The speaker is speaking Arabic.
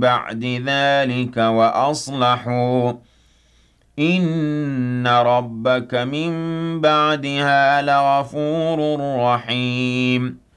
بَعْدِ ذَلِكَ وَأَصْلَحُوا إِنَّ رَبَّكَ مِن بَعْدِهَا لَغَفُورٌ رَّحِيمٌ